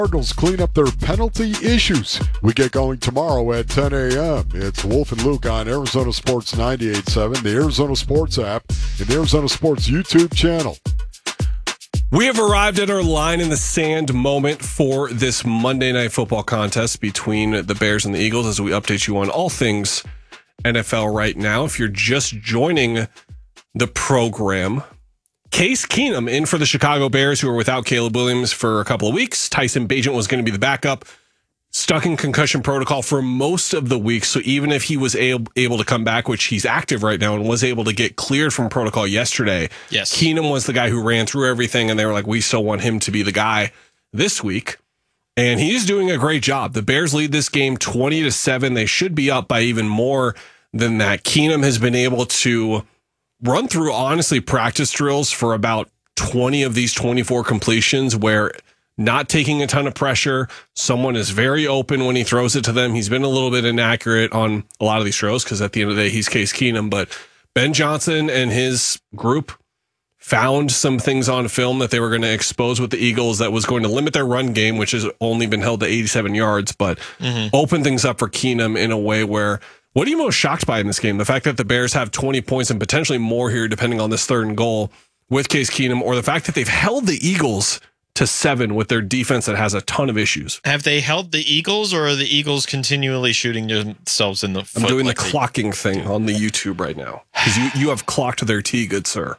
Cardinals clean up their penalty issues. We get going tomorrow at 10 a.m. It's Wolf and Luke on Arizona Sports 98.7, the Arizona Sports app, and the Arizona Sports YouTube channel. We have arrived at our line in the sand moment for this Monday Night Football contest between the Bears and the Eagles as we update you on all things NFL right now. If you're just joining the program, Case Keenum in for the Chicago Bears, who are without Caleb Williams for a couple of weeks. Tyson Bagent was going to be the backup, stuck in concussion protocol for most of the week. So even if he was able to come back, which he's active right now and was able to get cleared from protocol yesterday, yes, Keenum was the guy who ran through everything, and they were like, we still want him to be the guy this week. And he's doing a great job. The Bears lead this game 20-7. They should be up by even more than that. Keenum has been able to run through, honestly, practice drills for about 20 of these 24 completions where not taking a ton of pressure. Someone is very open when he throws it to them. He's been a little bit inaccurate on a lot of these throws because at the end of the day, he's Case Keenum. But Ben Johnson and his group found some things on film that they were going to expose with the Eagles that was going to limit their run game, which has only been held to 87 yards, but open things up for Keenum in a way where, what are you most shocked by in this game? The fact that the Bears have 20 points and potentially more here, depending on this third and goal with Case Keenum, or the fact that they've held the Eagles to 7 with their defense that has a ton of issues? Have they held the Eagles, or are the Eagles continually shooting themselves in the foot? I'm doing the clocking thing on the YouTube right now because you have clocked their tee, good sir.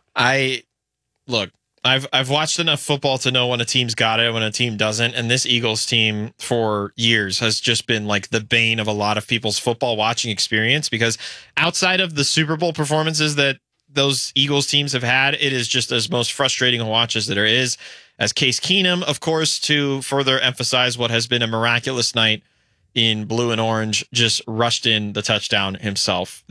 I've watched enough football to know when a team's got it, when a team doesn't. And this Eagles team for years has just been like the bane of a lot of people's football watching experience, because outside of the Super Bowl performances that those Eagles teams have had, it is just as most frustrating a watch as there is. As Case Keenum, of course, to further emphasize what has been a miraculous night in blue and orange, just rushed in the touchdown himself.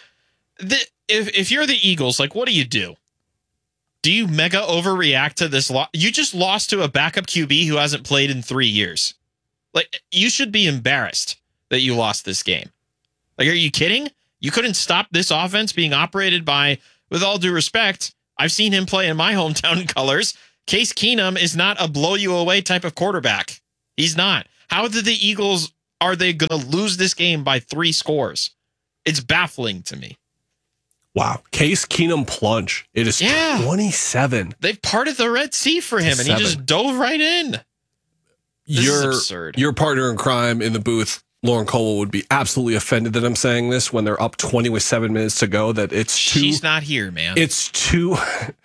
If you're the Eagles, like, what do you do? Do you mega overreact to this loss? You just lost to a backup QB who hasn't played in 3 years. Like, you should be embarrassed that you lost this game. Like, are you kidding? You couldn't stop this offense being operated by, with all due respect, I've seen him play in my hometown colors. Case Keenum is not a blow you away type of quarterback. He's not. How did the Eagles, are they going to lose this game by 3 scores? It's baffling to me. Wow. Case Keenum plunge. It is 27. They've parted the Red Sea for him, and he just dove right in. This is absurd. Your partner in crime in the booth, Lauren Cole, would be absolutely offended that I'm saying this when they're up 20 with 7 minutes to go. That she's not here, man. It's too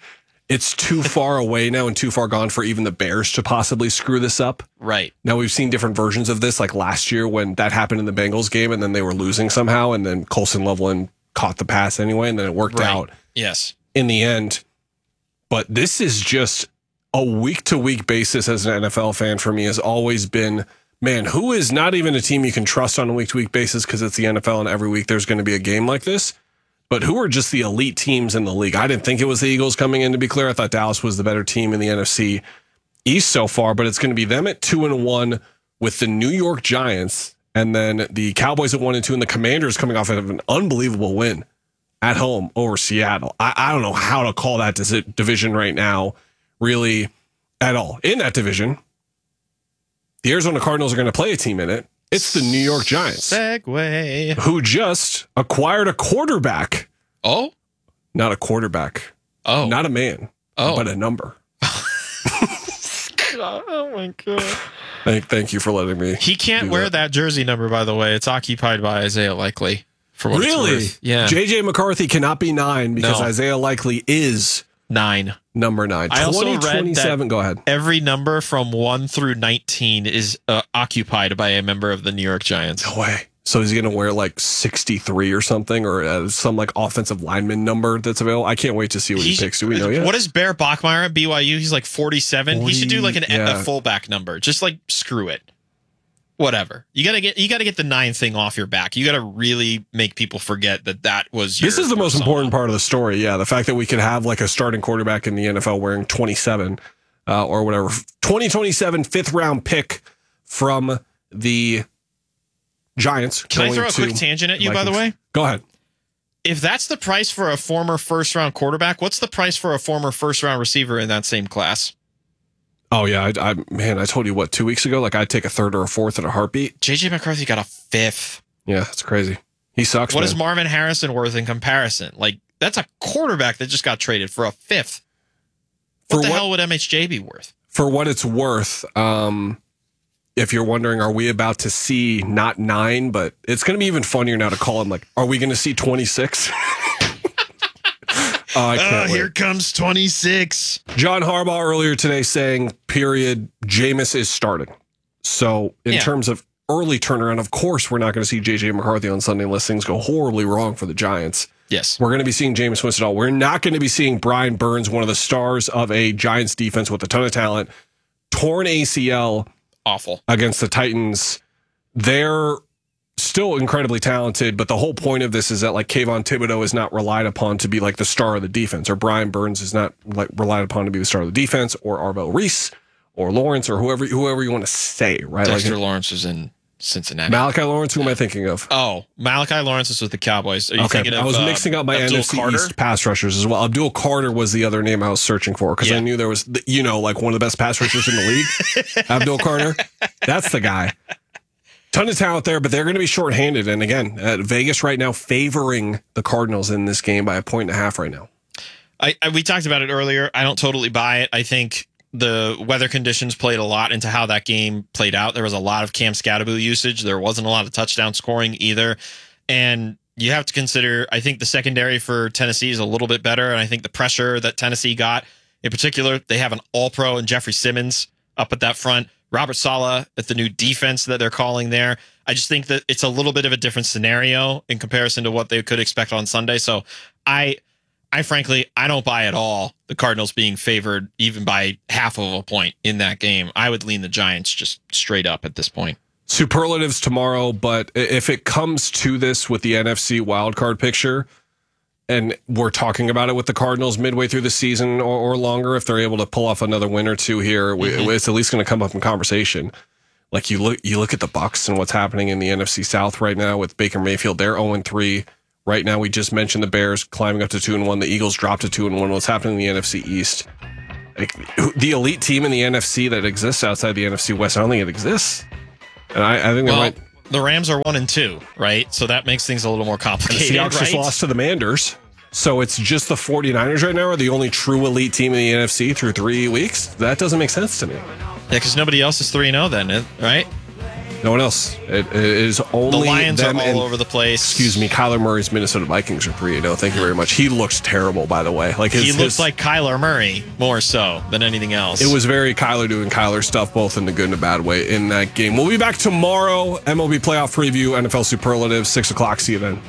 far away now and too far gone for even the Bears to possibly screw this up. Right. Now, we've seen different versions of this, like last year when that happened in the Bengals game and then they were losing somehow, and then Colson Loveland caught the pass anyway, and then it worked out. Yes. In the end. But this is just a week-to-week basis as an NFL fan for me has always been, man, who is not even a team you can trust on a week-to-week basis because it's the NFL and every week there's going to be a game like this, but who are just the elite teams in the league? I didn't think it was the Eagles coming in, to be clear. I thought Dallas was the better team in the NFC East so far, but it's going to be them at 2-1 with the New York Giants, and then the Cowboys at 1-2, and the Commanders coming off of an unbelievable win at home over Seattle. I don't know how to call that division right now, really, at all. In that division, the Arizona Cardinals are going to play a team in it. It's the New York Giants. Segue. Who just acquired a quarterback. Oh? Not a quarterback. Oh. Not a man. Oh. But a number. Oh, my God. Thank you for letting me. He can't wear that jersey number, by the way. It's occupied by Isaiah Likely. For what really? It's worth. Yeah. JJ McCarthy cannot be 9 because Isaiah Likely is 9. Number 9. I also read 27. Go ahead. Every number from 1 through 19 is occupied by a member of the New York Giants. No way. So he's going to wear like 63 or something, or some like offensive lineman number that's available. I can't wait to see what he picks. Do we know yet? What is Bear Bachmeyer at BYU? He's like 47. He should do like a fullback number. Just like screw it. Whatever. You gotta get the 9 thing off your back. You gotta really make people forget that was your. This is the most important part of the story. Yeah, the fact that we could have like a starting quarterback in the NFL wearing 27 or whatever. 2027 5th round pick from the Giants. Can I throw a quick tangent at you, by the way? Go ahead. If that's the price for a former first round quarterback, what's the price for a former first round receiver in that same class? Oh, yeah. I told you, 2 weeks ago? Like, I'd take a third or a fourth at a heartbeat. JJ McCarthy got a fifth. Yeah, that's crazy. He sucks, What man. is Marvin Harrison worth in comparison? Like, that's a quarterback that just got traded for a fifth. What the hell would MHJ be worth? For what it's worth, if you're wondering, are we about to see not 9, but it's going to be even funnier now to call him, like, are we going to see 26? I can't wait. Here comes 26. John Harbaugh earlier today saying, period, Jameis is starting. So in terms of early turnaround, of course, we're not going to see J.J. McCarthy on Sunday unless things go horribly wrong for the Giants. Yes. We're going to be seeing Jameis Winston. We're not going to be seeing Brian Burns, one of the stars of a Giants defense with a ton of talent, torn ACL. Awful. Against the Titans. They're still incredibly talented, but the whole point of this is that like Kayvon Thibodeau is not relied upon to be like the star of the defense, or Brian Burns is not like relied upon to be the star of the defense, or Arvell Reese, or Lawrence, or whoever you want to say, right? Dexter like, Lawrence is in Cincinnati. Malachi Lawrence, who am I thinking of? Oh, Malachi Lawrence is with the Cowboys. Are you thinking of, I was mixing up my Abdul NFC Carter? East pass rushers as well. Abdul Carter was the other name I was searching for because I knew there was, like one of the best pass rushers in the league. Abdul Carter. That's the guy. Ton of talent there, but they're going to be shorthanded. And again, Vegas right now favoring the Cardinals in this game by 1.5 right now. We talked about it earlier. I don't totally buy it. I think the weather conditions played a lot into how that game played out. There was a lot of Cam Scatterbo usage. There wasn't a lot of touchdown scoring either. And you have to consider, I think the secondary for Tennessee is a little bit better. And I think the pressure that Tennessee got, in particular, they have an all-pro and Jeffrey Simmons up at that front. Robert Saleh at the new defense that they're calling there. I just think that it's a little bit of a different scenario in comparison to what they could expect on Sunday. So I frankly, I don't buy at all the Cardinals being favored even by half of a point in that game. I would lean the Giants just straight up at this point. Superlatives tomorrow, but if it comes to this with the NFC wildcard picture, and we're talking about it with the Cardinals midway through the season or longer, if they're able to pull off another win or two here, it's at least going to come up in conversation. Like you look at the Bucs and what's happening in the NFC South right now with Baker Mayfield. They're 0-3 right now. We just mentioned the Bears climbing up to 2-1. The Eagles dropped to 2-1. What's happening in the NFC East? Like, the elite team in the NFC that exists outside the NFC West, I don't think it exists. And I think they might. The Rams are 1-2, right? So that makes things a little more complicated. The Seahawks just lost to the Manders. So it's just the 49ers right now are the only true elite team in the NFC through 3 weeks? That doesn't make sense to me. Yeah, because nobody else is 3-0 then, right? No one else. It is only the Lions them are all over the place. Excuse me, Kyler Murray's Minnesota Vikings are 3-0. Thank you very much. He looks terrible, by the way. Like he looks like Kyler Murray more so than anything else. It was very Kyler doing Kyler stuff, both in the good and the bad way in that game. We'll be back tomorrow. MLB playoff preview, NFL Superlatives, 6 o'clock. See you then.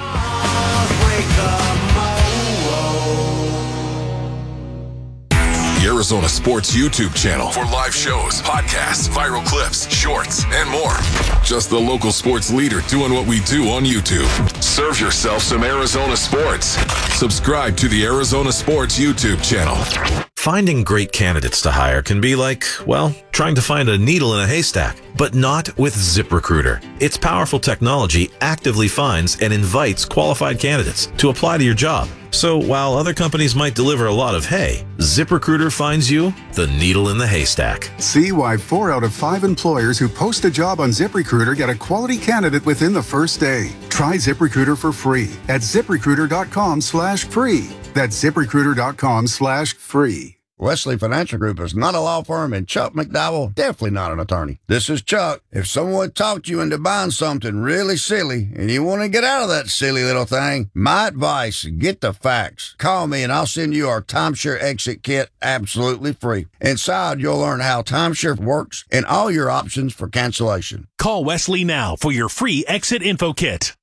The Arizona Sports YouTube channel for live shows, podcasts, viral clips, shorts, and more. Just the local sports leader doing what we do on YouTube. Serve yourself some Arizona sports. Subscribe to the Arizona Sports YouTube channel. Finding great candidates to hire can be like, well, trying to find a needle in a haystack, but not with ZipRecruiter. Its powerful technology actively finds and invites qualified candidates to apply to your job. So while other companies might deliver a lot of hay, ZipRecruiter finds you the needle in the haystack. See why 4 out of 5 employers who post a job on ZipRecruiter get a quality candidate within the first day. Try ZipRecruiter for free at ZipRecruiter.com/free. That's ZipRecruiter.com/free. Wesley Financial Group is not a law firm, and Chuck McDowell definitely not an attorney. This is Chuck. If someone talked you into buying something really silly and you want to get out of that silly little thing, my advice, get the facts. Call me and I'll send you our timeshare exit kit absolutely free. Inside, you'll learn how timeshare works and all your options for cancellation. Call Wesley now for your free exit info kit.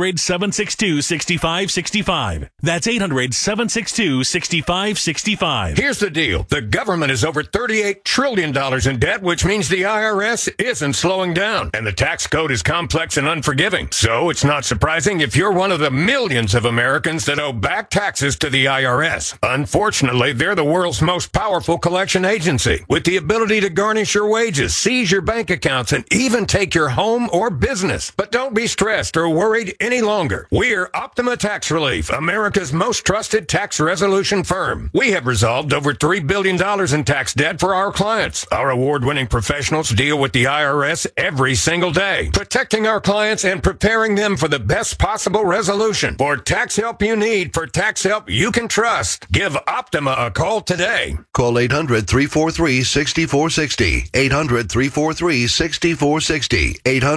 800-762-6565. That's 800-762-6565. Here's the deal. The government is over $38 trillion in debt, which means the IRS isn't slowing down. And the tax code is complex and unforgiving. So it's not surprising if you're one of the millions of Americans that owe back taxes to the IRS. Unfortunately, they're the world's most powerful collection agency, with the ability to garnish your wages, seize your bank accounts, and even take your home or business. But don't be stressed or worried any longer. We're Optima Tax Relief, America's most trusted tax resolution firm. We have resolved over $3 $3 billion in tax debt for our clients. Our award-winning professionals deal with the IRS every single day, protecting our clients and preparing them for the best possible resolution. For tax help you need, for tax help you can trust, give Optima a call today. Call 800-343-6460. 800-343-6460.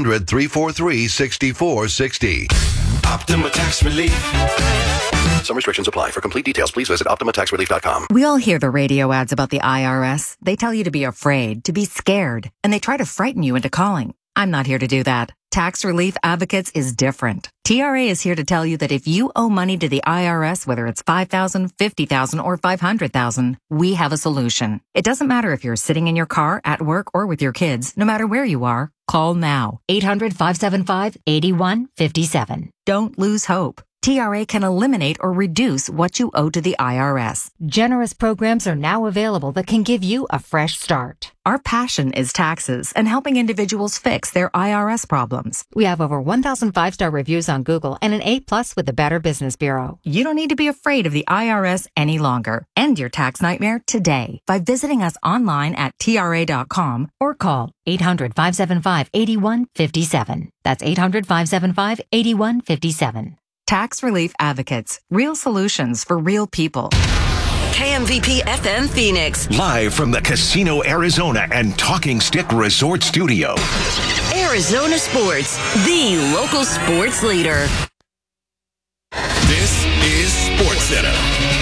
800-343-6460. Optima Tax Relief. Some restrictions apply. For complete details, please visit OptimaTaxRelief.com. We all hear the radio ads about the IRS. They tell you to be afraid, to be scared, and they try to frighten you into calling. I'm not here to do that. Tax Relief Advocates is different. TRA is here to tell you that if you owe money to the IRS, whether it's $5,000, $50,000, or $500,000, we have a solution. It doesn't matter if you're sitting in your car, at work, or with your kids. No matter where you are, call now. 800-575-8157. Don't lose hope. TRA can eliminate or reduce what you owe to the IRS. Generous programs are now available that can give you a fresh start. Our passion is taxes and helping individuals fix their IRS problems. We have over 1,000 5-star reviews on Google and an A+ with the Better Business Bureau. You don't need to be afraid of the IRS any longer. End your tax nightmare today by visiting us online at TRA.com or call 800-575-8157. That's 800-575-8157. Tax Relief Advocates. Real solutions for real people. KMVP FM Phoenix. Live from the Casino Arizona and Talking Stick Resort Studio. Arizona Sports, the local sports leader. This is SportsCenter.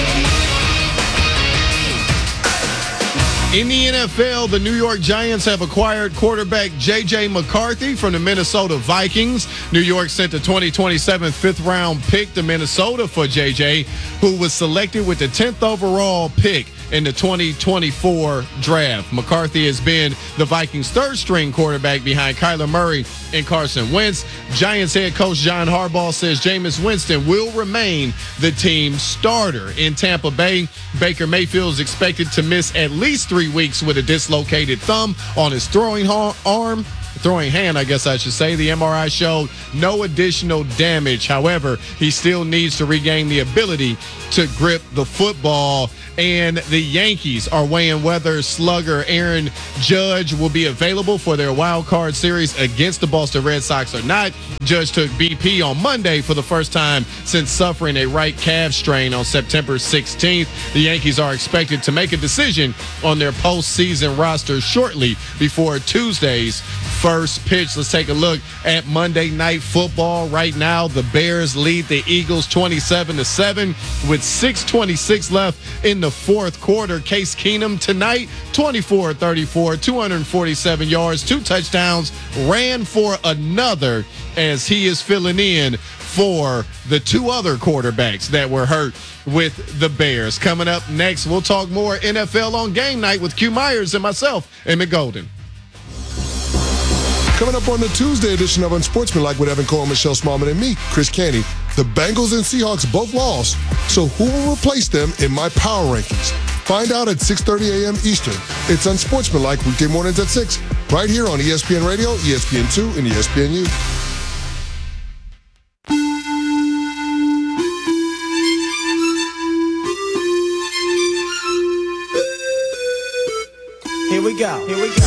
In the NFL, the New York Giants have acquired quarterback J.J. McCarthy from the Minnesota Vikings. New York sent the 2027 fifth-round pick to Minnesota for J.J., who was selected with the 10th overall pick in the 2024 draft. McCarthy has been the Vikings' third-string quarterback behind Kyler Murray and Carson Wentz. Giants head coach John Harbaugh says Jameis Winston will remain the team's starter in Tampa Bay. Baker Mayfield is expected to miss at least 3 weeks with a dislocated thumb on his throwing hand, I guess I should say. The MRI showed no additional damage. However, he still needs to regain the ability to grip the football. And the Yankees are weighing whether slugger Aaron Judge will be available for their wild card series against the Boston Red Sox or not. Judge took BP on Monday for the first time since suffering a right calf strain on September 16th. The Yankees are expected to make a decision on their postseason roster shortly before Tuesday's first pitch. Let's take a look at Monday Night Football. Right now, the Bears lead the Eagles 27-7 with 6:26 left in the fourth quarter. Case Keenum tonight, 24-34, 247 yards, 2 touchdowns, ran for another as he is filling in for the 2 other quarterbacks that were hurt with the Bears. Coming up next, we'll talk more NFL on Game Night with Q Myers and myself, Emmett Golden. Coming up on the Tuesday edition of Unsportsmanlike with Evan Cole, Michelle Smallman, and me, Chris Canty. The Bengals and Seahawks both lost, so who will replace them in my power rankings? Find out at 6:30 a.m. Eastern. It's Unsportsmanlike weekday mornings at 6, right here on ESPN Radio, ESPN2, and ESPNU. Here we go.